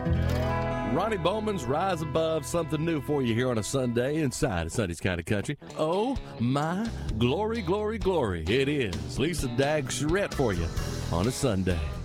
Ronnie Bowman's Rise Above, something new for you here on a Sunday inside of Sunday's Kind of Country. Oh, my glory, glory, glory. It is Lisa Dag Charette for you on a Sunday.